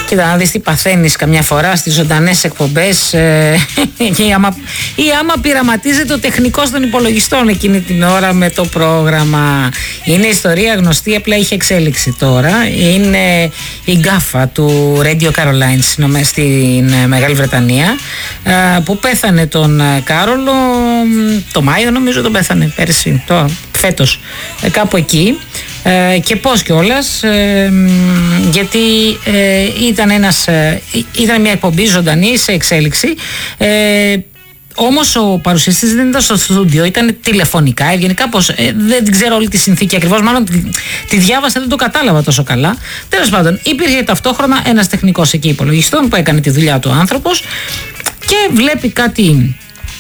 Κοίτα, να δεις τι παθαίνεις καμιά φορά στις ζωντανές εκπομπές ή άμα πειραματίζεται ο τεχνικός των υπολογιστών εκείνη την ώρα με το πρόγραμμα. Είναι ιστορία γνωστή, απλά είχε εξέλιξη τώρα. Είναι η γκάφα του Radio Caroline στην Μεγάλη Βρετανία, που πέθανε τον Κάρολο το Μάιο, νομίζω τον πέθανε πέρσι, φέτος, κάπου εκεί. Και πώς κιόλας, γιατί ήταν μια εκπομπή ζωντανή σε εξέλιξη, όμως ο παρουσιαστής δεν ήταν στο στούντιο, ήταν τηλεφωνικά, ευγενικά πως, δεν ξέρω όλη τη συνθήκη ακριβώς, μάλλον τη διάβασα, δεν το κατάλαβα τόσο καλά. Τέλος πάντων, υπήρχε ταυτόχρονα ένας τεχνικός εκεί υπολογιστών που έκανε τη δουλειά του άνθρωπος και βλέπει κάτι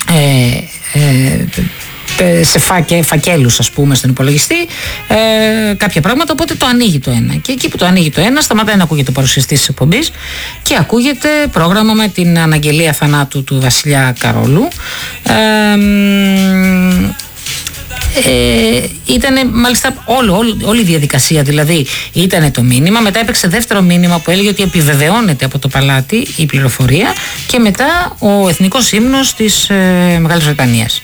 σε φακέλους, ας πούμε, στον υπολογιστή, κάποια πράγματα, οπότε το ανοίγει το ένα. Και εκεί που το ανοίγει το ένα, σταματάει να ακούγεται ο παρουσιαστής της εκπομπής και ακούγεται πρόγραμμα με την αναγγελία θανάτου του βασιλιά Καρόλου. Ήτανε μάλιστα όλη η διαδικασία, δηλαδή ήτανε το μήνυμα, μετά έπαιξε δεύτερο μήνυμα που έλεγε ότι επιβεβαιώνεται από το παλάτι η πληροφορία και μετά ο εθνικός ύμνος της Μεγάλης Βρετανίας.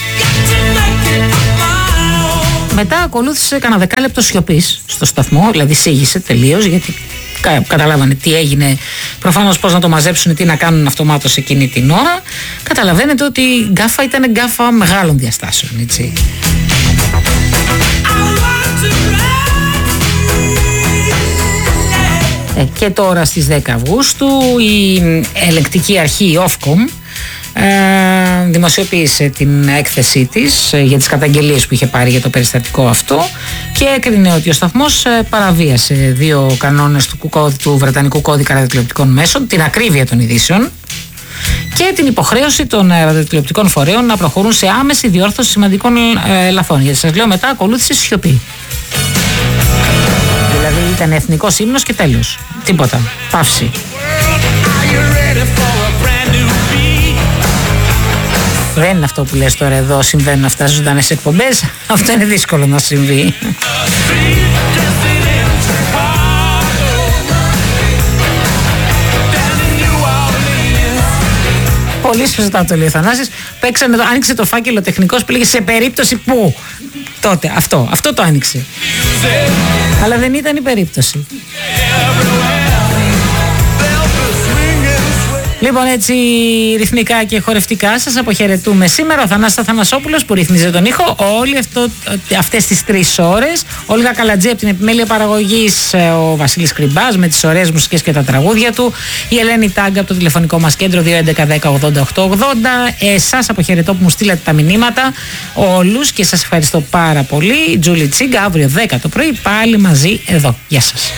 Μετά ακολούθησε κανένα δεκάλεπτο σιωπής στο σταθμό, δηλαδή σίγησε τελείως, γιατί καταλάβανε τι έγινε, προφανώς πώς να το μαζέψουν, τι να κάνουν αυτομάτως εκείνη την ώρα. Καταλαβαίνετε ότι η γκάφα ήταν γκάφα μεγάλων διαστάσεων, έτσι. Και τώρα στις 10 Αυγούστου η ελεκτική αρχή, η Ofcom, δημοσιοποίησε την έκθεσή της για τις καταγγελίες που είχε πάρει για το περιστατικό αυτό και έκρινε ότι ο σταθμός παραβίασε 2 κανόνες του Βρετανικού Κώδικα Ραδιοτηλεοπτικών Μέσων, την ακρίβεια των ειδήσεων και την υποχρέωση των ραδιοτηλεοπτικών φορέων να προχωρούν σε άμεση διόρθωση σημαντικών λαθών. Γιατί σας λέω, μετά ακολούθησε σιωπή. Δηλαδή ήταν εθνικός ύμνος και τέλος. Τίποτα. Παύση. Δεν είναι αυτό που λες τώρα εδώ, συμβαίνουν αυτά στις ζωντανές εκπομπές. Αυτό είναι δύσκολο να συμβεί. Πολύ σωστά το λέει ο Θανάσης. Άνοιξε το φάκελο τεχνικός που λέγε σε περίπτωση που. Τότε αυτό το άνοιξε. Αλλά δεν ήταν η περίπτωση. Λοιπόν, έτσι ρυθμικά και χορευτικά σας αποχαιρετούμε σήμερα. Ο Θανάσης Αθανασόπουλος που ρυθμίζει τον ήχο αυτές τις 3 ώρες. Όλγα Καλατζή από την επιμέλεια παραγωγής, ο Βασίλης Κρυμπάς με τις ωραίες μουσικές και τα τραγούδια του, η Ελένη Τάγκα από το τηλεφωνικό μας κέντρο 211-10-80-880. Εσάς αποχαιρετώ που μου στείλατε τα μηνύματα όλους και σας ευχαριστώ πάρα πολύ. Τζούλη Τσίγκα, αύριο 10 το πρωί πάλι μαζί εδώ. Γεια σας.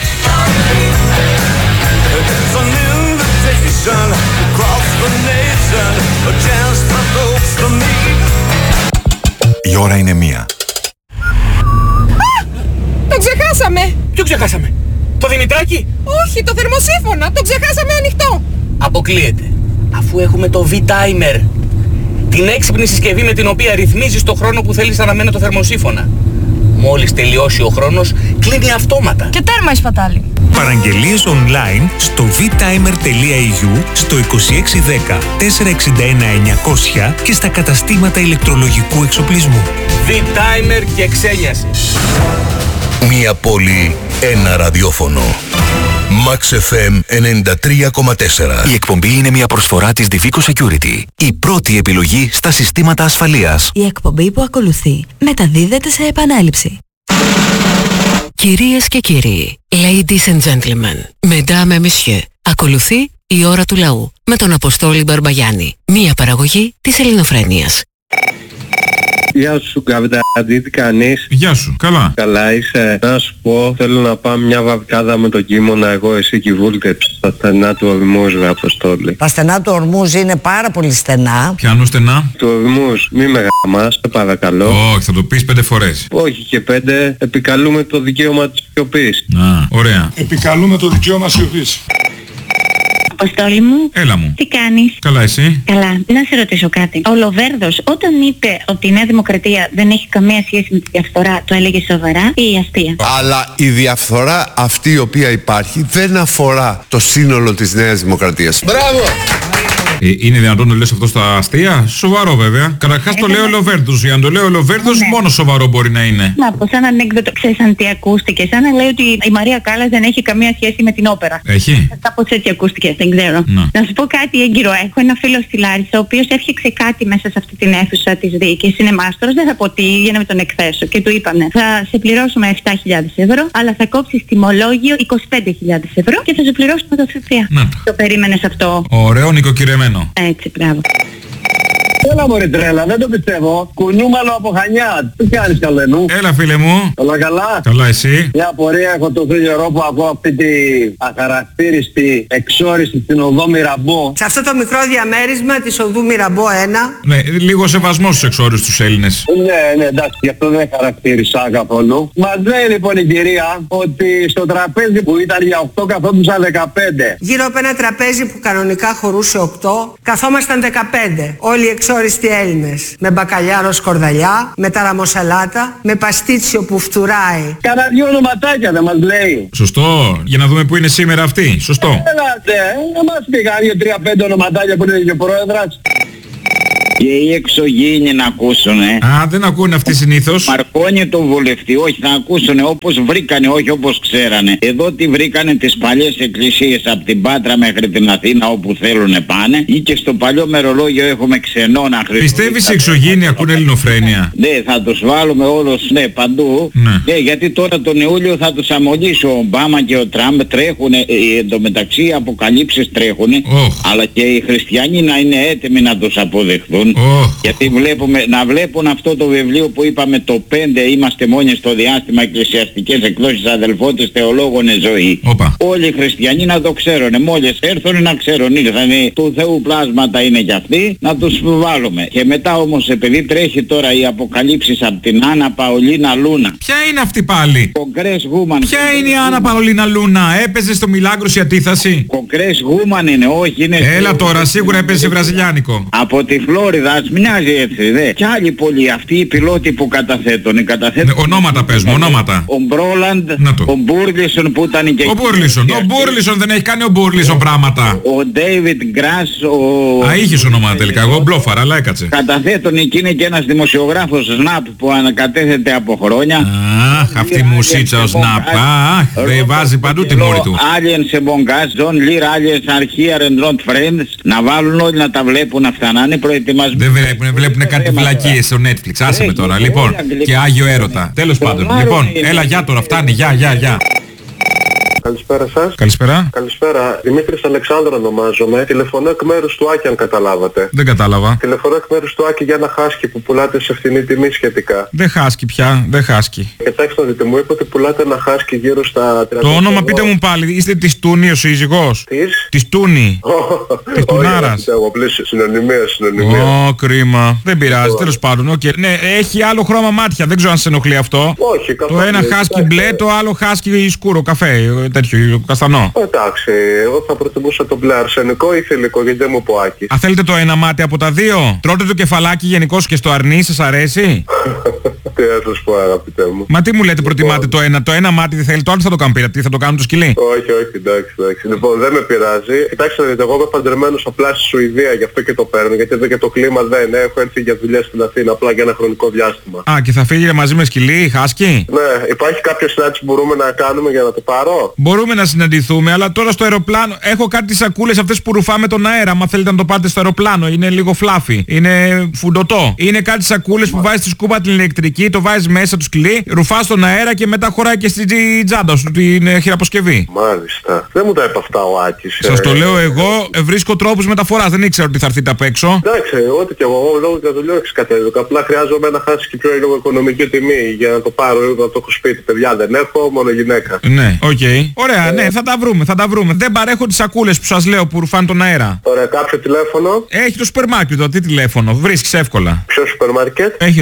Η ώρα είναι 1. Το ξεχάσαμε! Ποιο ξεχάσαμε? Το Δημητράκη? Όχι, το θερμοσύφωνα! Το ξεχάσαμε ανοιχτό! Αποκλείεται. Αφού έχουμε το V-Timer, την έξυπνη συσκευή με την οποία ρυθμίζεις το χρόνο που θέλεις αναμένει το θερμοσύφωνα. Μόλις τελειώσει ο χρόνος, κλείνει αυτόματα. Και τέρμα η σπατάλη. Παραγγελίες online στο vtimer.eu, στο 2610 461 900 και στα καταστήματα ηλεκτρολογικού εξοπλισμού. V-Timer και ξένιαση. Μία πόλη, ένα ραδιόφωνο. Max FM 93,4. Η εκπομπή είναι μια προσφορά της Divico Security. Η πρώτη επιλογή στα συστήματα ασφαλείας. Η εκπομπή που ακολουθεί μεταδίδεται σε επανάληψη. Κυρίες και κύριοι, ladies and gentlemen, mesdames et messieurs, ακολουθεί η ώρα του λαού με τον Αποστόλη Μπαρμπαγιάννη. Μια παραγωγή της Ελληνοφρένειας. Γεια σου Καβιτάδη, τι κάνεις? Γεια σου, καλά. Καλά είσαι? Να σου πω, θέλω να πάμε μια βαβκάδα με τον Κίμωνα, εγώ, εσύ και η Βούλτεψη, στα στενά του Ορμούζ, ρε Αποστόλη. Τα στενά του Ορμούζ είναι πάρα πολύ στενά. Ποιανού στενά? Του Ορμούζ, μη με γαμάς, σε παρακαλώ. Όχι, θα το πεις 5 φορές. Όχι και 5, επικαλούμε το δικαίωμα της σιωπής. Α, ωραία. Επικαλούμε το δικαίωμα σιωπής. Αποστόλη μου. Έλα μου. Τι κάνεις? Καλά, εσύ? Καλά. Να σε ρωτήσω κάτι. Ο Λοβέρδος όταν είπε ότι η Νέα Δημοκρατία δεν έχει καμία σχέση με τη διαφθορά, το έλεγε σοβαρά ή αστεία? Αλλά η διαφθορά αυτή η οποία υπάρχει δεν αφορά το σύνολο της Νέας Δημοκρατίας. Μπράβο! Είναι δυνατόν να λες αυτό στα αστεία? Σοβαρό βέβαια. Καταρχάς το λέει ο Λοβέρδος. Για να το λέει ο Λοβέρδος, μόνο σοβαρό μπορεί να είναι. Να πω σαν ανέκδοτο, ξέρεις αν τι ακούστηκε? Σαν να λέει ότι η Μαρία Κάλλας δεν έχει καμία σχέση με την όπερα. Έχει? Κάπως έτσι ακούστηκε, δεν ξέρω. Να σου πω κάτι έγκυρο. Έχω ένα φίλο στη Λάρισα, ο οποίος έφτιαξε κάτι μέσα σε αυτή την αίθουσα της δίκης. Είναι μάστορας, δεν θα πω τι, για να με τον εκθέσω. Και του είπανε, θα σε πληρώσουμε 7.000 ευρώ, αλλά θα κόψεις τιμολόγιο 25.000 ευρώ και θα σου πληρώσουμε το ΦΠΑ. Το περίμενες αυτό? Ωραίο νοικοκυρεμένο. Έτσι, μπράβο. Έλα μωρέ τρέλα, δεν το πιστεύω. Κουνούμαλο από Χανιά. Τι κάνεις καλενού? Έλα φίλε μου. Όλα καλά? Καλά εσύ? Μια απορία έχω το καιρό που ακούω αυτή τη αχαρακτήριστη εξόριστη στην οδό Μυραμπό. Σε αυτό το μικρό διαμέρισμα της οδού Μυραμπό 1. Ναι, λίγο σεβασμό στους εξόριστους Έλληνες. Ναι, εντάξει, γι' αυτό δεν χαρακτήρισα καθόλου. Μας λέει λοιπόν η κυρία ότι στο τραπέζι που ήταν για 8 καθόντουσαν 15. Γύρω από ένα τραπέζι που κανονικά χωρούσε 8, καθόμασταν 15. Όλοι οι εξόριστοι Έλληνες. Με μπακαλιάρο σκορδαλιά, με ταραμοσαλάτα, με παστίτσιο που φτουράει. Κάνα δυο ονοματάκια δεν μας λέει. Σωστό. Για να δούμε που είναι σήμερα αυτή. Σωστό. Έλατε, να μας πει κανένα 2-3-5 ονοματάκια που είναι και ο πρόεδρας. Και οι εξωγήινοι να ακούσουνε. Α, δεν ακούνε αυτοί συνήθως. Μαρκώνει τον βουλευτή, όχι θα ακούσουνε όπως βρήκανε, όχι όπως ξέρανε. Εδώ τι βρήκανε τις παλιές εκκλησίες από την Πάτρα μέχρι την Αθήνα όπου θέλουνε πάνε. Ή και στο παλιό μερολόγιο έχουμε ξενώνα Χριστούγεννα. Πιστεύεις οι εξωγήινοι ακούνε ελληνοφρένεια? Ναι, θα τους βάλουμε όλους, ναι, παντού. Ναι, γιατί τώρα τον Ιούλιο θα τους αμολύσει ο Ομπάμα και ο Τραμπ, τρέχουνε, εντωμεταξύ οι αποκαλύψεις τρέχουνε. Αλλά και οι χριστιανοί να είναι έτοιμοι να τους αποδεχθούν. Γιατί να βλέπουν αυτό το βιβλίο που είπαμε το 5, είμαστε μόνοι στο διάστημα, εκκλησιαστικές εκδόσεις αδελφότες θεολόγων ζωή. Όλοι οι χριστιανοί να το ξέρουν, μόλις έρθουν να ξέρουν, ήρθανε του Θεού πλάσματα είναι κι αυτοί, να τους βάλουμε. Και μετά όμως επειδή τρέχει τώρα οι αποκαλύψεις από την Άννα Παολίνα Λούνα. Ποια είναι αυτή πάλι? Ποια είναι η Άννα Παολίνα Λούνα? Έπαιζε στο Μιλάγκρος η αντίθαση? Κογκρές Γούμαν είναι, όχι είναι. Έλα τώρα, σίγουρα έπαιζε βραζιλιάνικο. Από τη Φλόριδα, ας μοιάζει έτσι, δε. Κι άλλοι πολλοί, αυτοί οι πιλότοι που καταθέτουν. Ονόματα πες μου, ονόματα. Ο Μπρόλαντ, ο Μπούρλισον που ήταν και... Ο Μπούρλισον δεν έχει κάνει ο Μπούρλισον πράγματα. Ο Ντέιβιτ Γκρας, Α, είχες ονόματα τελικά, εγώ μπλόφαρα, αλλά έκατσε. Καταθέτουν εκεί είναι και ένας δημοσιογράφος Σναπ που ανακατέθεται από χρόνια. Αχ, αυτή η μουσίτσα ο Σναπ. Αχ, δεν βάζει παντού τη μόρη του. Aliens σε Μπογκάς, John Lear, Aliens are here and not friends. Να βάλουν όλοι να τα βλέπουν αυτά, να είναι προετοιμασμένοι. Δεν βλέπουν κάτι βλακίες στο Netflix. Άσε με τώρα. Λοιπόν, και Άγιο Έρωτα. Τέλος πάντων. Λοιπόν, έλα για τώρα, φτάνει. Γεια. Καλησπέρα σας. Καλησπέρα. Καλησπέρα. Δημήτρης Αλεξάνδρου ονομάζομαι. Τηλεφωνώ εκ μέρους του Άκη αν καταλάβατε. Δεν κατάλαβα. Τηλεφωνώ εκ μέρους του Άκη για ένα χάσκι που πουλάτε σε φθηνή τιμή σχετικά. Δεν χάσκι πια, δεν χάσκι. Κοιτάξτε να δείτε, μου είπε ότι πουλάτε ένα χάσκι γύρω στα 30. Το όνομα πείτε μου πάλι, είστε της Τούνη ο σύζυγός? Της Τούνη. Της Τουνάρας. Συνωνυμία. Ω, κρίμα. Δεν πειράζει, τέλος πάντων. Ναι, έχει άλλο χρώμα μάτια, δεν ξέρω αν σε ενοχλεί αυτό. Όχι, καθόλου. Το ένα χάσκι μπλε, το άλλο χάσκι σκούρο, καφέ, τέτοιο, καστανό. Εντάξει, εγώ θα προτιμούσα το μπλε αρσενικό ή θηλυκό, γιατί δεν μου πω Άκη. Α, θέλετε το ένα μάτι από τα δύο? Τρώτε το κεφαλάκι γενικώς και στο αρνί, σας αρέσει? Τι να σας πω αγαπητέ μου. Μα τι μου λέτε, προτιμάτε το ένα μάτι δεν θέλει, το άλλο θα το κάνουν πειρατή, τι θα το κάνουν το σκυλί? Όχι, εντάξει. Λοιπόν, δεν με πειράζει. Κοιτάξτε, εγώ είμαι παντρεμένος απλά στη Σουηδία, γι' αυτό και το παίρνω, γιατί εδώ και το κλίμα δεν έχω έρθει για δουλειές στην Αθήνα, απλά για ένα χρονικό διάστημα. Α, και θα φύγει μαζί με σκυλί, χάσκι? Ναι, υπάρχει κάποια συνάντηση που μπορούμε να κάνουμε για να το πάρω? Μπορούμε να συναντηθούμε, αλλά τώρα στο αεροπλάνο έχω κάτι σακούλες αυτές που ρουφάμε τον αέρα. Μα θέλετε να το πάτε στο αεροπλάνο, είναι λίγο φλάφι, είναι φουντωτό. Είναι κάτι σακούλες που βάζεις στη σκούπα την ηλεκτρική, το βάζεις μέσα του σκυλί, ρουφάς τον αέρα και μετά χωράει και στην τσάντα σου την χειραποσκευή. Μάλιστα. Δεν μου τα είπε αυτά ο Άκης. Σας το λέω εγώ, βρίσκω τρόπους μεταφοράς, δεν ήξερα ότι θα έρθετε απ' έξω. Εντάξει, ό,τι και εγώ λόγω για δουλειά εξκατέβηκα. Απλά χρειάζομαι ένα χάσκι πιο λίγο οικονομική τιμή για να το πάρω, να το έχω σπίτι. Παιδιά δεν έχω, μόνο γυναίκα. Ναι, οκ. Ωραία, ναι, θα τα βρούμε. Δεν παρέχω τις σακούλες που σας λέω που ρουφάνε τον αέρα. Ωραία, κάποιο τηλέφωνο? Έχει το σούπερ μάρκετ, τι τηλέφωνο, βρίσκεις εύκολα. Ποιο σούπερ μάρκετ? Έχει ο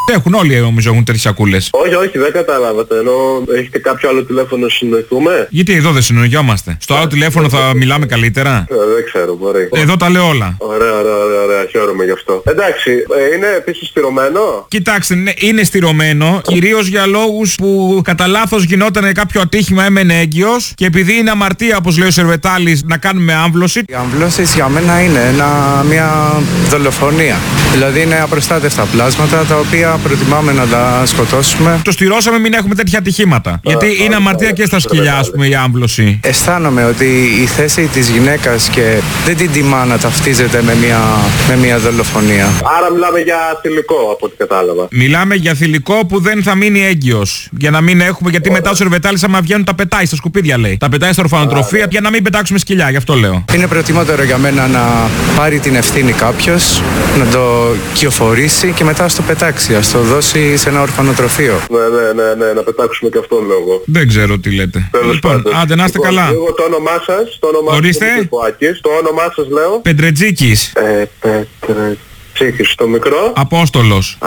Έχουν όλοι νομίζω έχουν τέτοιες σακούλες. Όχι, δεν καταλάβατε. Ενώ έχετε κάποιο άλλο τηλέφωνο να συνοηθούμε. Γιατί εδώ δεν συνοηγόμαστε. Στο άλλο τηλέφωνο θα μιλάμε καλύτερα. Δεν ξέρω, μπορεί. Εδώ τα λέω όλα. Ωραία. Χαίρομαι γι' αυτό. Εντάξει, είναι επίσης στηρωμένο. Κοιτάξτε, ναι, είναι στηρωμένο. Κυρίως για λόγους που κατά λάθος γινόταν κάποιο ατύχημα, έμενε έγκυος. Και επειδή είναι αμαρτία, όπως λέει ο Σερβετάλης, να κάνουμε άμβλωση. Οι αμβλώσεις για μένα είναι μια δολοφονία. Δηλαδή είναι απροστάτευτα πλάσματα τα οποία προτιμάμε να τα σκοτώσουμε. Το στηρώσαμε μην έχουμε τέτοια ατυχήματα. Γιατί είναι αμαρτία και στα σκυλιά, ας πούμε, η άμβλωση. Αισθάνομαι ότι η θέση της γυναίκας και δεν την τιμά να ταυτίζεται με μια δολοφονία. Άρα μιλάμε για θηλυκό από ό,τι κατάλαβα. Μιλάμε για θηλυκό που δεν θα μείνει έγκυος. Για να μην έχουμε, γιατί μετά ο Σερβετάλης άμα βγαίνουν τα πετάει στα σκουπίδια λέει. Τα πετάει στα ορφανοτροφία για να μην πετάξουμε σκυλιά, γι' αυτό λέω. Είναι προτιμότερο για μένα να πάρει την ευθύνη κάποιος, να το κυοφορήσει και μετά στο πετάξει, ας το δώσει σε ένα ορφανοτροφείο. Ναι, να πετάξουμε και αυτόν λόγο. Δεν ξέρω τι λέτε. Λοιπόν, άντε να είστε καλά. Εγώ το όνομά σας, ορίστε. Το όνομά σας λέω. Πεντρετζίκης. Πεντρετζίκης, το μικρό. Απόστολος.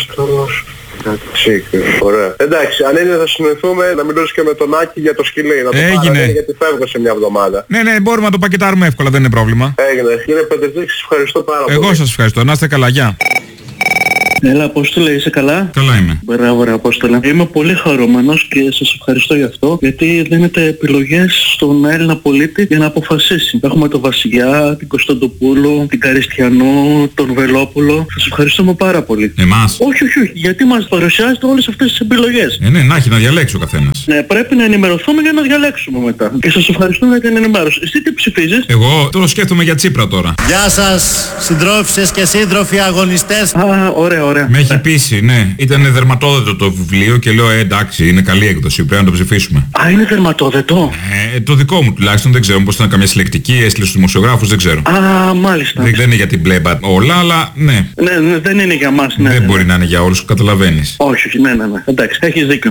Ωραία. Εντάξει, αν είναι θα συνοηθούμε να μιλήσω και με τον Άκη για το σκυλί. Να το Έγινε. Γιατί φεύγω σε μια εβδομάδα. Ναι, μπορούμε να το πακετάρουμε εύκολα, δεν είναι πρόβλημα. Έγινε. Κύριε Πεντρετζίκη, ευχαριστώ πάρα πολύ. Εγώ σας ευχαριστώ. Να είστε καλά, γεια. Έλα, Απόστολε, είσαι καλά? Καλά είμαι. Μπράβο, ρε Απόστολε. Είμαι πολύ χαρούμενος και σας ευχαριστώ γι' αυτό, γιατί δίνετε επιλογές στον Έλληνα πολίτη για να αποφασίσει. Έχουμε τον Βασιλιά, την Κωνσταντοπούλου, την Καριστιανό, τον Βελόπουλο. Σας ευχαριστούμε πάρα πολύ. Εμάς? Όχι, γιατί μας παρουσιάζετε όλες αυτές τις επιλογές. Ναι, να έχει να διαλέξει ο καθένας. Ναι, πρέπει να ενημερωθούμε για να διαλέξουμε μετά. Και σας ευχαριστούμε για την ενημέρωση. Εσύ τι ψηφίζεις? Εγώ τώρα σκέφτομαι για Τσίπρα τώρα. Γεια σας, συντρόφισσες και σύντροφοι αγωνιστές. Ωραία. Με έχει πείσει, ναι. Ήταν δερματόδετο το βιβλίο και λέω εντάξει, είναι καλή έκδοση, πρέπει να το ψηφίσουμε. Είναι δερματόδετο. Το δικό μου τουλάχιστον, δεν ξέρω πώς ήταν καμιά συλλεκτική, έστειλε στους δημοσιογράφους, δεν ξέρω. Μάλιστα. Δεν είναι για την πλέμπα όλα, αλλά ναι. Ναι, δεν είναι για μας, ναι. Δεν μπορεί να είναι για όλους, καταλαβαίνεις. Όχι, ναι. Εντάξει, έχεις δίκιο.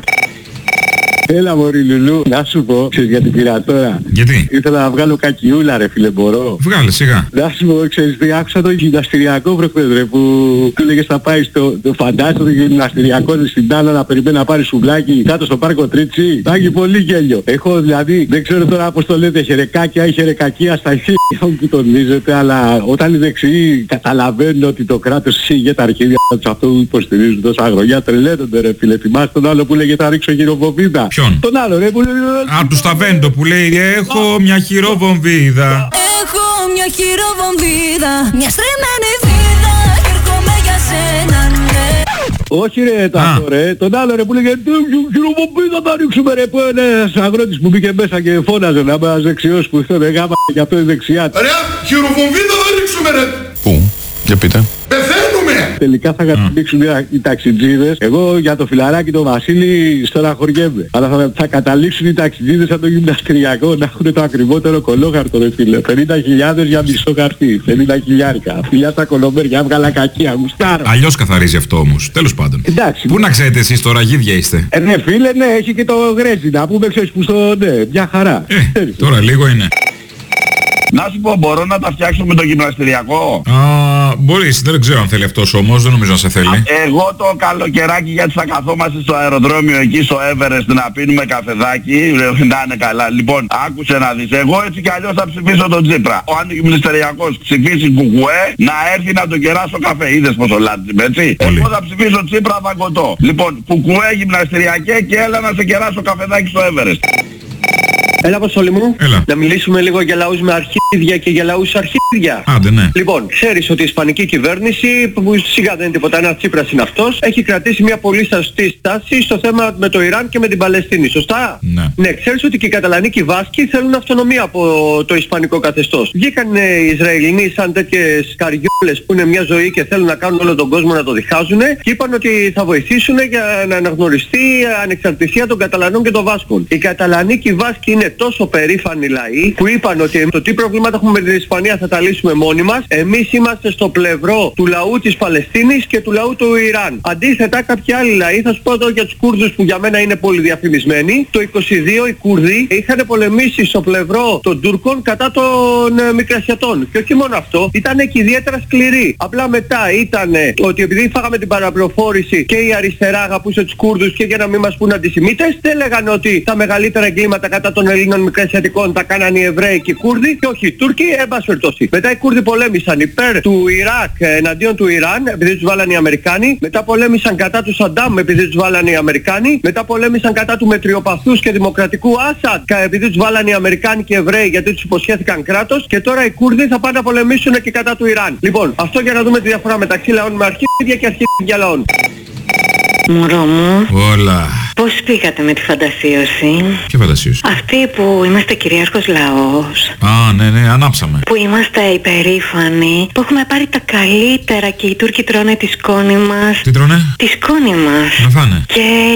Έλα μωρή Λουλού, να σου πω, ξέρεις γιατί πήρα τώρα. Γιατί? Ήθελα να βγάλω κακιούλα ρε φίλε, μπορώ. Βγάλε σιγά. Να σου πω, ξέρεις τι, άκουσα το γυμναστηριακό προχθές ρε, που του λέγες θα πάει το φαντάστο το γυμναστηριακό στην Τάνα να περιμένει να πάρει σουβλάκι κάτω στο πάρκο Τρίτσι. Θα έχει πολύ γέλιο. Έχω δηλαδή, δεν ξέρω τώρα πώς το λέτε, χερεκάκια ή χερεκακία στα χέρια που τονίζετε, αλλά όταν οι δεξιοί καταλαβαίνουν ότι το κράτος σίγε τα αρχίδια τους αυτό που υποστηρίζουν τόσα χρόνια, τρελαίνονται ρε φίλε. Θυμάσαι τον άλλο που λέγε θα ρίξω χειροβομβίδα. Ποιον? Τον άλλο ρε που λέει... Του Σταβέντο που λέει έχω μια χειροβομβίδα. Έχω μια χειροβομβίδα, μια στρεμμένη βίδα και έρχομαι για σένα, ναι. Όχι ρε τάχο ρε, τον άλλο ρε που λέγε χειροβομβίδα θα ρίξουμε ρε, που είναι ένας αγρότης που μπήκε μέσα και φώναζε να είμαι ένας δεξιός που ήθελε γάμα και αυτό είναι δεξιά. Ρε χειροβομβίδα θα ρίξουμε ρε. Πού? Για πείτε. Πεθαίνουμε! Τελικά θα καταλήξουν οι ταξιτζίδες. Εγώ για το φιλαράκι το Βασίλη στεναχωριέμαι. Αλλά θα καταλήξουν οι ταξιτζίδες από το γυμναστηριακό να έχουν το ακριβότερο κολόχαρτο ρε φίλε. 50.000 για μισό χαρτί. 50.000. Φιλιά στα κολομέρια, έβγαλα κακία, γουστάρω. Αλλιώς καθαρίζει αυτό όμως. Τέλος πάντων. Εντάξει. Πού να ξέρετε εσείς τώρα, γίδια είστε. Ναι φίλε, ναι, έχει και το γρέτσι. Να πούμε ξέρεις που στο ναι, μια χαρά. Τώρα λίγο είναι. Να σου πω, μπορώ να τα φτιάξω με το γυμναστηριακό? Μπορείς, δεν ξέρω αν θέλει αυτός όμως, δεν νομίζω να σε θέλει. Εγώ το καλοκαιράκι γιατί θα καθόμαστε στο αεροδρόμιο εκεί στο Everest να πίνουμε καφεδάκι, να είναι καλά. Λοιπόν, άκουσε να δεις, εγώ έτσι κι αλλιώς θα ψηφίσω τον Τσίπρα. Ο αντιγυμναστηριακός ψηφίσει κουκουέ, να έρθει να τον κεράσω καφέ. Είδες πόσο λάτζιμ, έτσι. Εγώ θα ψηφίσω Τσίπρα βαγκωτό. Λοιπόν, κουκουέ γυμναστηριακέ και έλα να σε κεράσω καφεδάκι στο Everest. Έλα Αποστόλη μου, έλα. Να μιλήσουμε λίγο για λαούς με αρχίδια και για λαούς αρχίδια. Άντε ναι. Λοιπόν, ξέρεις ότι η ισπανική κυβέρνηση, που σιγά δεν είναι τίποτα, ένας Τσίπρας είναι αυτός, έχει κρατήσει μια πολύ σωστή στάση στο θέμα με το Ιράν και με την Παλαιστίνη, σωστά? Ναι, ξέρεις ότι και οι Καταλανοί και οι Βάσκοι θέλουν αυτονομία από το ισπανικό καθεστώς. Βγήκαν οι Ισραηλινοί σαν τέτοιες καριόλες που είναι μια ζωή και θέλουν να κάνουν όλο τον κόσμο να το διχάζουν και είπαν ότι θα βοηθήσουν για να αναγνωριστεί η ανεξαρτησία των Καταλανών και των Βάσκων. Οι Καταλανοί και οι Βάσκοι είναι τόσο περήφανοι λαοί που είπαν ότι το τι προβλήματα έχουμε με την Ισπανία θα τα λύσουμε μόνοι μας. Εμείς είμαστε στο πλευρό του λαού της Παλαιστίνης και του λαού του Ιράν. Αντίθετα, κάποιοι άλλοι λαοί, θα σου πω εδώ για τους Κούρδους που για μένα είναι πολύ διαφημισμένοι, το 22 οι Κούρδοι είχαν πολεμήσει στο πλευρό των Τούρκων κατά των Μικρασιατών. Και όχι μόνο αυτό, ήταν και ιδιαίτερα σκληροί. Απλά μετά ήταν ότι επειδή φάγαμε την παραπληροφόρηση και η αριστερά αγαπούσε τους Κούρδους και για να μην μας πούν αντισημίτες, δεν έλεγαν ότι τα μεγαλύτερα εγκλήματα κατά των Ελλήνων Μικρασιατικών τα κάνανε οι Εβραίοι και οι Κούρδοι και όχι οι Τούρκοι, εν πάση περιπτώσει. Μετά οι Κούρδοι πολέμησαν υπέρ του Ιράκ εναντίον του Ιράν επειδή τους βάλανε οι Αμερικάνοι. Μετά πολέμησαν κατά του Σαντάμ επειδή τους βάλανε οι Αμερικάνοι. Μετά πολέμησαν κατά του μετριοπαθούς και δημοκρατικού Άσαντ επειδή τους βάλανε οι Αμερικάνοι και οι Εβραίοι γιατί τους υποσχέθηκαν κράτος. Και τώρα οι Κούρδοι θα πάνε να πολεμήσουν και κατά του Ιράν. Λοιπόν, αυτό για να δούμε τη διαφορά μεταξύ λαών με αρχίδια και αρχίδια λαών. Μωρό μου. Όλα. Πώς πήγατε με τη φαντασίωση? Ποια φαντασίωση? Αυτή που είμαστε κυρίαρχος λαός. Α, ναι, ανάψαμε. Που είμαστε υπερήφανοι, που έχουμε πάρει τα καλύτερα και οι Τούρκοι τρώνε τη σκόνη μας. Τι τρώνε? Τη σκόνη μας. Να φάνε.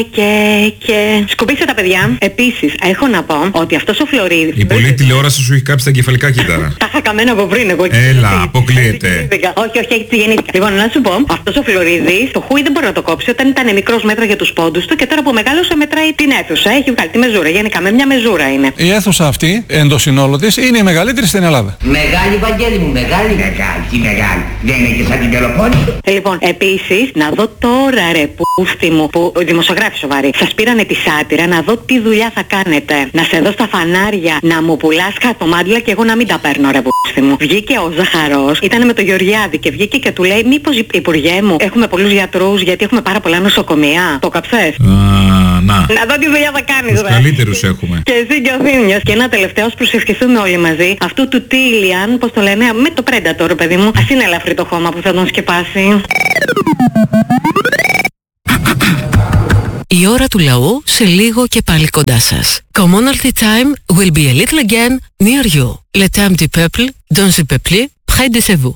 Και. Σκουπίστε τα παιδιά. Επίσης, έχω να πω ότι αυτός ο Φλωρίδης. Η πολλή τηλεόραση σου έχει κάψει τα εγκεφαλικά κύτταρα. Τα είχα καμένα από πριν εγώ. Έλα, αποκλείεται. Όχι, έτσι γεννήθηκα. Λοιπόν, να σου πω, αυτός ο Φλωρίδης, το χούι δεν μπορεί να το κόψει όταν ήταν μικρός μέτρα για τους πόντους του και τώρα που μεγάλωσε μετράει την αίθουσα. Έχει βγάλει τη μεζούρα. Γενικά με μια μεζούρα είναι. Η αίθουσα αυτή, εν το συνόλο της, είναι η μεγαλύτερη στην Ελλάδα. Μεγάλη, Βαγγέλη μου, μεγάλη. Τι μεγάλη. Δεν είναι και σαν την Πελοπόννησο. Λοιπόν, επίσης, να δω τώρα ρε πούστη μου, που δημοσιογράφοι σοβαροί, σας πήρανε τη σάτυρα, να δω τι δουλειά θα κάνετε. Να σε δω στα φανάρια, να μου πουλάς χαρτομάτιλα και εγώ να μην τα παίρνω ρε πούστη μου. Βγήκε ο Ζαχαρός, ήταν με το Γεωργιάδη και βγήκε και του λέει, μήπως υπουργέ μου, έχουμε πολλούς γιατρούς γιατί έχουμε πάρα πολλά νοσοκομεία. Το καψες? Να δω τι δουλειά θα κάνεις ρε. Καλύτερους έχουμε. Και εσύ και ο Θήμιος. Και ένα τελευταίο, ας προσευχηθούμε όλοι μαζί. Αυτού του Τίλιαν, πώς το λένε, με το Predator παιδί μου. Ας είναι ελαφρύ το χώμα που θα τον σκεπάσει. Η ώρα του λαού σε λίγο και πάλι κοντά σας. Commonalty time will be a little again near you. Le temps du peuple, dans le peuple, près de vous.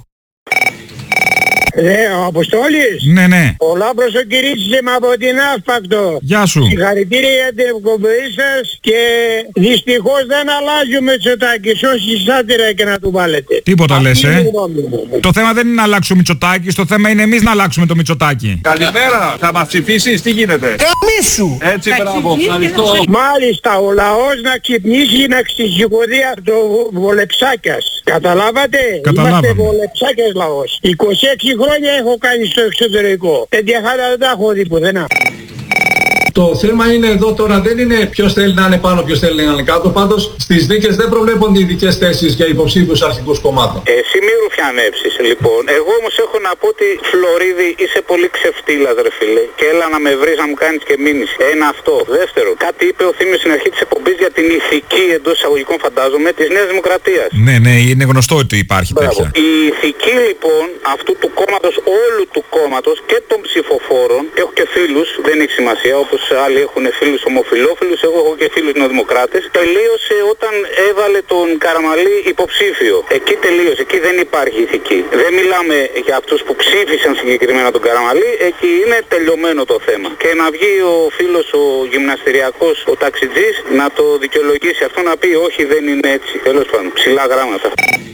Ο Αποστόλης. Ναι. Ο Λάμπρος ο Κυρίτσης είμαι από την Αύπακτο. Γεια σου. Συγχαρητήρια για την εκπομπή σας και δυστυχώς δεν αλλάζει ο Μητσοτάκης όση σάτυρα και να του βάλετε. Τίποτα λες, Το θέμα δεν είναι να αλλάξουμε ο Μητσοτάκης, το θέμα είναι εμείς να αλλάξουμε το Μητσοτάκη. Καλημέρα, θα μας ψηφίσεις, τι γίνεται? Καμίσου. Έτσι, μπράβο, ευχαριστώ. Μάλιστα, ο λαός να ξυπνήσει να ξεσηκωθεί από το Βολεψάκιας. Καταλάβατε? Είμαστε Βολεψάκιας λαός. 26 χρόνια έχω κάνει στο εξωτερικό. Τέτοια χάρα δεν τα έχω δει πουθενά. Το θέμα είναι εδώ τώρα δεν είναι ποιος θέλει να είναι πάνω, ποιος θέλει να είναι κάτω. Πάντως στις δίκες δεν προβλέπονται ειδικές θέσεις για υποψήφιους αρχικούς κομμάτων. Εσύ μη ρουφιανέψεις λοιπόν. Εγώ όμως έχω να πω ότι Φλωρίδη είσαι πολύ ξεφτύλας ρε φίλε. Και έλα να με βρεις να μου κάνεις και μήνυση. Ένα αυτό. Δεύτερο, κάτι είπε ο Θήμιος στην αρχή της εκπομπής για την ηθική εντός εισαγωγικών φαντάζομαι της Νέας Δημοκρατίας. Ναι, είναι γνωστό ότι υπάρχει τέτοια. Η ηθική λοιπόν αυτού του κόμματος, όλου του κόμματος και των ψηφοφόρων, έχω και φίλους, δεν έχει σημασία όπως άλλοι έχουν φίλους ομοφυλόφιλους, εγώ έχω και φίλους νεοδημοκράτες, τελείωσε όταν έβαλε τον Καραμαλή υποψήφιο. Εκεί τελείωσε, εκεί δεν υπάρχει ηθική. Δεν μιλάμε για αυτούς που ψήφισαν συγκεκριμένα τον Καραμαλή, εκεί είναι τελειωμένο το θέμα. Και να βγει ο φίλος ο γυμναστηριακός, ο ταξιτζής, να το δικαιολογήσει αυτό, να πει όχι δεν είναι έτσι. Τέλος πάντων, ψηλά γράμματα.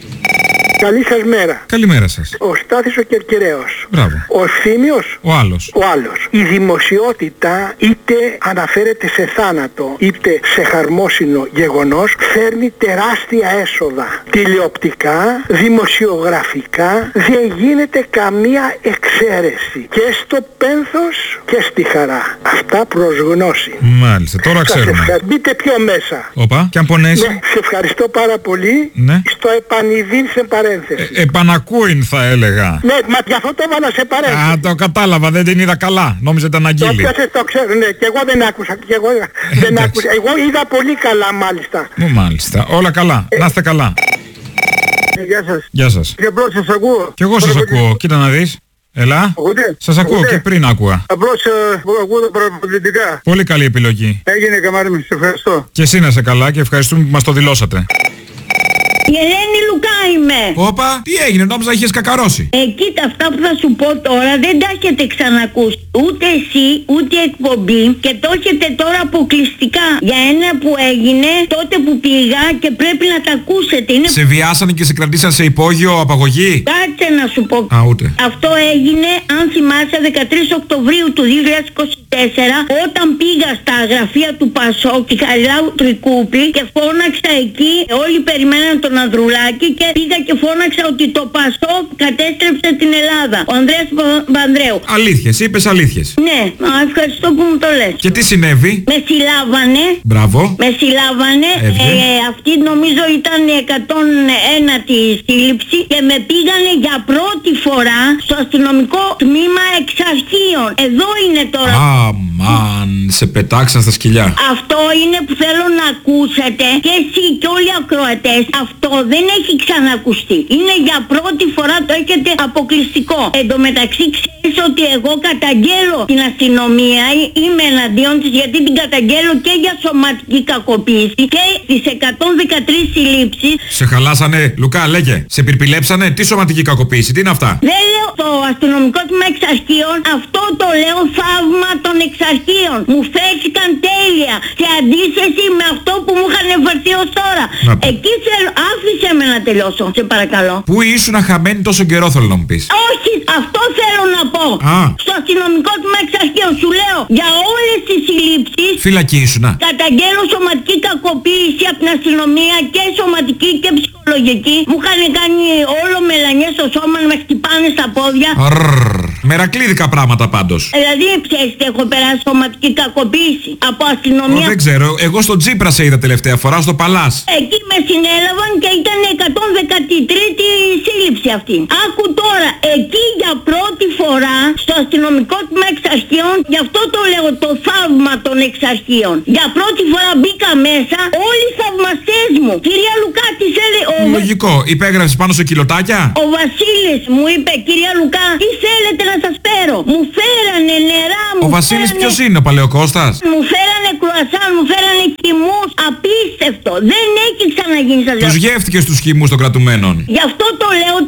Καλή σας μέρα. Καλημέρα σας. Ο Στάθης ο Κερκυραίος. Μπράβο. Ο Θήμιος. Ο άλλος. Η δημοσιότητα είτε αναφέρεται σε θάνατο είτε σε χαρμόσυνο γεγονός φέρνει τεράστια έσοδα. Τηλεοπτικά, δημοσιογραφικά δεν γίνεται καμία εξαίρεση. Και στο πένθος και στη χαρά. Αυτά προς γνώση. Μάλιστα, τώρα ξέρουμε. Μπείτε πιο μέσα. Όπα, και αν πονέσει. Ναι, σε ευχαριστώ πάρα πολύ. Ναι. Στο επανειδήν σε παρέμβαση. Επανακούειν θα έλεγα. Ναι, μα γι' αυτό το έβαλα σε παρένθεση. Α, το κατάλαβα, δεν την είδα καλά. Νόμιζα ήταν αγγείλη. Το ξέρω, ναι, και εγώ δεν άκουσα. Δεν άκουσα. Εγώ είδα πολύ καλά μάλιστα. Μάλιστα, όλα καλά. Να είστε καλά. Γεια σας. Γεια σας. Και απλώς σας ακούω. Κι εγώ σας ακούω. Κοίτα να δεις. Έλα. Σας ακούω και πριν άκουγα. Απλώς ακούω τα παραπολιτικά. Πολύ καλή επιλογή. Έγινε καμάρι μου, σε ευχαριστώ. Και εσύ να είσαι καλά και ευχαριστούμε που μας το δηλώσατε. Η Ελένη Λουκά είμαι. Όπα, τι έγινε, νόμιζα είχες κακαρώσει. Κοίτα, αυτά που θα σου πω τώρα δεν τα έχετε ξανακούσει. Ούτε εσύ, ούτε εκπομπή. Και το έχετε τώρα αποκλειστικά. Για ένα που έγινε τότε που πήγα και πρέπει να τα ακούσετε. Είναι... Σε βιάσανε και σε κρατήσαν σε υπόγειο, απαγωγή. Κάτσε να σου πω. Α, ούτε. Αυτό έγινε, αν θυμάσαι, 13 Οκτωβρίου του 2024, όταν πήγα στα γραφεία του Πασόκ, τη Χαριλάου Τρικούπη, και φώναξα εκεί, όλοι περιμέναν τον Ανδρουλάκη και πήγα και φώναξα ότι το Πασόκ κατέστρεψε την Ελλάδα. Ο Ανδρέας Παπανδρέου. Αλήθειες, είπες αλήθειες. Ναι, ευχαριστώ που μου το λες. Και τι συνέβη? Με συλλάβανε. Μπράβο. Με συλλάβανε. Αυτή νομίζω ήταν η 101η σύλληψη και με πήγανε για πρώτη φορά στο αστυνομικό τμήμα Εξαρχείων. Εδώ είναι τώρα. Αμάν, σε πετάξαν στα σκυλιά. Αυτό είναι που θέλω να ακούσετε και εσύ και όλοι οι ακροατές. Αυτό δεν έχει ξανακουστεί. Είναι για πρώτη φορά, το έχετε αποκλειστικό. Εν τω μεταξύ ξέρεις ότι εγώ καταγγέλλω την αστυνομία, είμαι εναντίον της, γιατί την καταγγέλλω και για σωματική κακοποίηση και τις 113 συλλήψεις. Σε χαλάσανε, Λουκά, λέγε. Σε πυρπιλέψανε, τι σωματική κακοποίηση, τι είναι αυτά? Δεν λέω το αστυνομικό τμήμα Εξαρχείων, αυτό το λέω θαύμα των Εξαρχείων. Μου φέρθηκαν τέλεια σε αντίθεση με αυτό που μου είχαν φερθεί ως τώρα. Εκεί θέλω, άφησε με να τελειώσω, σε παρακαλώ. Πού ήσουν χαμένη τόσο καιρό, θέλω να μου πεις? Όχι, αυτό θέλω να πω. Στο αστυνομικό τμήμα Εξαρχείων σου λέω για όλες τις συλλήψεις. Φυλακή ήσουνα. Καταγγέλλω σωματική κακοποίηση από την αστυνομία και σωματική και ψυχολογική. Μου είχαν κάνει όλο μελανιές στο σώμα, να με χτυπάνε στα πόδια. Μερακλίδικα πράγματα πάντως. Δηλαδή, ξέρεις τι έχω περάσει σωματική κακοποίηση από αστυνομία. Δεν ξέρω, εγώ στο Τζίπρα σε είδα τελευταία φορά, στο Παλάς. Εκεί με συνέλαβαν και ήταν 113η σύλληψη αυτή. Άκου τώρα, εκεί για πρώτη φορά στο αστυνομικό τμήμα Εξαρχείων, γι' αυτό το λέω το θαύμα των Εξαρχείων. Για πρώτη φορά μπήκα μέσα, όλοι οι θαυμαστές μου. Κυρία Λουκά, τι θέλει Λογικό, υπέγραψες πάνω σε κιλοτάκια. Ο Βασίλης μου είπε, κυρία Λουκά, τι θέλετε να σας φέρω? Μου φέρανε νερά, Ο Βασίλης ποιος είναι, ο Παλαιοκώστας? Μου φέρανε κρουασάν, μου φέρανε χυμούς, απίστευτο. Δεν έχει ξαναγίνει σας. Τους γεύτηκες τους χυμούς των κρατουμένων. Γι' αυτό το λέω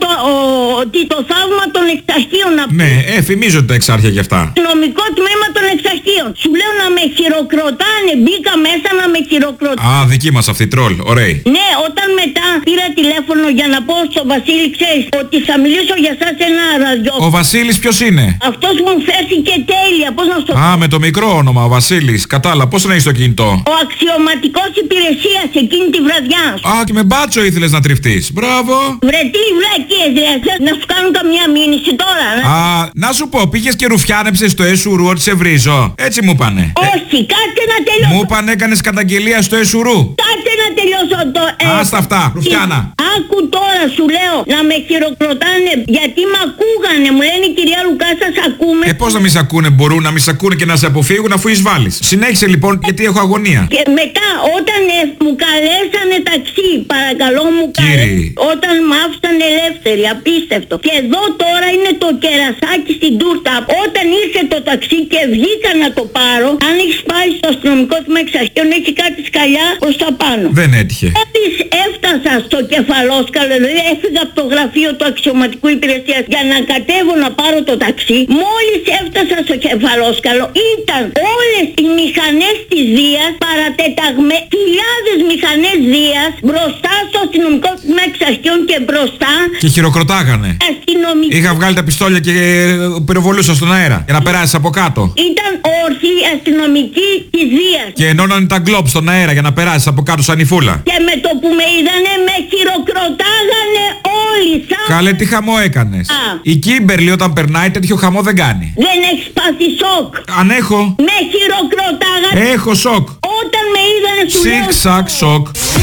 ότι το θαύμα των Εξαρχείων. Ναι, φημίζω τα εξάρχεια γι' αυτά. Νομικό τμήμα των Εξαρχείων. Σου λέω να με χειροκροτάνε, μπήκα μέσα να με χειροκροτάνε. Α, δική μας αυτή, τρόλ, ωραίοι. Ναι, όταν μετά πήρα τηλέφωνο για να πω στον Βασίλη, ξέρεις, ότι θα μιλήσω για σας ένα ραδιόφωνο. Ο Βασίλης ποιος είναι? Αυτός μου φέρθηκε τέλεια, πώς να στο πω. Α, με το μικρό όνομα, ο Βασίλης. Κατάλαβα, πώς να έχεις το κινητό? Ο αξιωματικός υπηρεσίας εκείνη τη βραδιά. Α, και με μπάτσο ήθελες να τριφτείς. Μπράβο. Βρε τι βλακίες, δηλαδή, να σου κάνουν καμιά μήνυση τώρα. Α, να σου πω, πήγες και ρουφιάνεψες στο Εσουρού ότι σε βρίζω. Έτσι μου πάνε. Όχι, κάτσε να τελειώσω. Μου πάνε έκανες καταγγελία στο Εσουρού. Κάτσε να τελειώσω το Άστα αυτά, ρουφιάνα. Άκου τώρα, σου λέω, να με χειροκροτάνε γιατί μ' ακούγανε. Μου λένε, κυρία Λουκά, σας ακούμε. Πώς να μη σ' ακούνε, μπορούν να μη σ' ακούνε και να σε αποφύγουν αφού εισβάλλεις. Συνέχισε λοιπόν, γιατί έχω αγωνία. Και μετά, όταν μου καλέσανε ταξί, παρακαλώ μου όταν μ' άφησαν ελεύθερη, απίστευτο. Και εδώ τώρα είναι το κερασάκι στην τούρτα. Όταν ήρθε το ταξί και βγήκα να το πάρω, αν έχεις πάει στο αστυνομικό τμήμα Εξαρχείων, έχει κάτι σκαλιά προς τα πάνω. Δεν έτυχε. Έφτασα στο κεφαλόσκαλο, δηλαδή έφυγα από το γραφείο του αξιωματικού υπηρεσίας για να κατέβω να πάρω το ταξί. Μόλις έφτασα στο κεφαλόσκαλο, ήταν όλες οι μηχανές της Δίας παρατεταγμένες, χιλιάδες μηχανές Δίας μπροστά στο αστυνομικό τμήμα Εξαρχείων και μπροστά. Και χειροκροτάγανε. Αστυνομικοί. Είχα βγάλει τα πιστόλια και πυροβολούσα στον αέρα για να περάσεις από κάτω. Ήταν όρθιοι αστυνομικοί της Δίας. Και ενώνανε τα γκλόπ στον αέρα για να περάσεις από κάτω σαν νυφούλα. Και με το που με είδανε με χειροκροτάγανε όλοι σαν... Καλέ, τι χαμό έκανες? Η Κίμπερλι όταν περνάει τέτοιο χαμό δεν κάνει. Δεν έχεις πάθει σοκ? Αν έχω. Με χειροκροτάγανε. Έχω σοκ. Όταν με είδανε σου λέω... Σικ-σακ σοκ.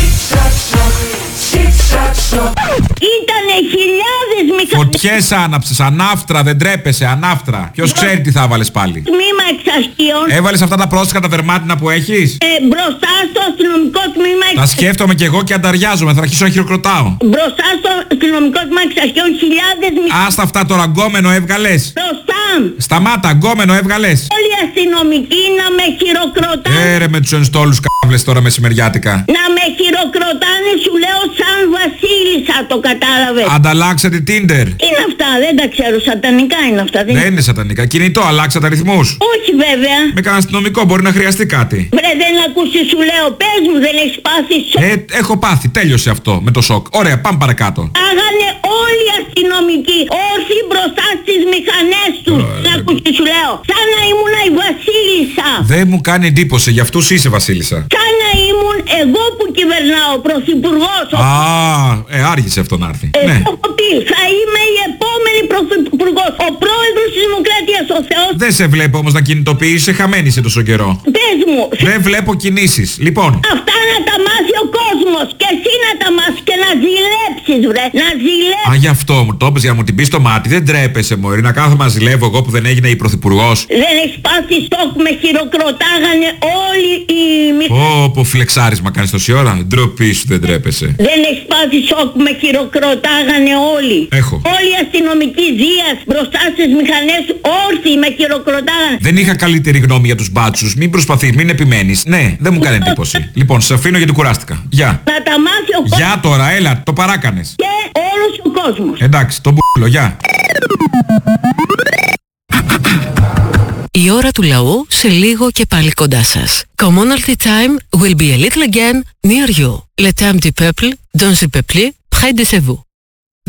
Ήτανε χιλιάδες μηχανές. Φωτιές άναψες, ανάφτρα, δεν τρέπεσαι, ανάφτρα. Ποιος ξέρει τι θα βάλεις πάλι? Τμήμα Εξαρχείων. Έβαλες αυτά τα πρόστιχα τα δερμάτινα που έχεις? Μπροστά στο αστυνομικό τμήμα Εξαρχείων. Τα σκέφτομαι κι εγώ και ανταριάζομαι, θα αρχίσω να χειροκροτάω. Μπροστά στο αστυνομικό τμήμα Εξαρχείων χιλιάδες μηχανές. Άστα αυτά τώρα, γκόμενο έβγαλες? Μπροστά. Σταμάτα, γκόμενο έβγαλες? Όλοι οι αστυνομικοί να με χειροκροτάνε. Έρε με τους ενστόλους κάβλες τώρα μεσημεριάτικα. Να με χειροκροτάνε, σου λέω, σαν Βασίλη. το κατάλαβες. Ανταλλάξατε Tinder. Τι είναι αυτά, δεν τα ξέρω, σατανικά είναι αυτά. Δεν είναι σατανικά. Κινητό, αλλάξατε αριθμούς. Όχι βέβαια. Με κανένα αστυνομικό, μπορεί να χρειαστεί κάτι. Βρε, δεν ακούσεις, σου λέω, πες μου, δεν έχεις πάθει σοκ. Έχω πάθει, τέλειωσε αυτό με το σοκ. Ωραία, πάμε παρακάτω. Άγανε όλοι οι αστυνομικοί, όρθιοι μπροστά στις μηχανές τους. Να ακούσεις, σου λέω, σαν να ήμουν η βασίλισσα. Δεν μου κάνει εντύπωση, για αυτούς είσαι βασίλισσα. Σαν να ήμουν εγώ που κυβερνάω, πρωθυπουργός. Άργησε αυτό να έρθει. Ναι. Έχω πει, θα είμαι η επόμενη πρωθυπουργός, ο πρόεδρος της Δημοκρατίας, ο Θεός. Δεν σε βλέπω όμως να κινητοποιείσαι, χαμένη σε τόσο καιρό. Πες μου. Δεν βλέπω κινήσεις. Λοιπόν. Αυτά να τα μάθει ο κόσμος και εσύ να τα μάθεις και να ζηλέψεις, βρε. Να ζηλέψεις. Α, γι' αυτό μου το είπες, για να μου την πεις στο μάτι. Δεν τρέπεσαι, μωρή, να κάθομαι να ζηλεύω εγώ που δεν έγινε η πρωθυπουργός. Δεν έχεις πάθει σοκ, με χειροκροτάγανε όλοι οι Πω, φλεξάρισμα κάνεις τόση ώρα. Ντροπή σου, δεν τρέπεσαι. Δεν έχεις πάθει σοκ, με χειροκροτάγανε όλοι. Έχω. Όλοι οι αστυνομικοί Δίας μπροστά στις μηχανές όρθιοι με χειροκροτάγανε. Δεν είχα καλύτερη γνώμη για τους μπάτσους. Μην προσπαθείς, μην επιμένεις. Ναι, δεν μου κάνει εντύπωση. Λοιπόν, σε αφήνω γιατί κουράστηκα. Γεια. Να τα μάθει ο κόσμος. Γεια τώρα, έλα, το παράκανες. Και όλος ο κόσμος. Εντάξει, τον μπουλο, γεια. Η ώρα του λαού σε λίγο και πάλι κοντά σας. Commonalty time will be a little again near you. Le temps du peuple, dans le peuple, près de vous.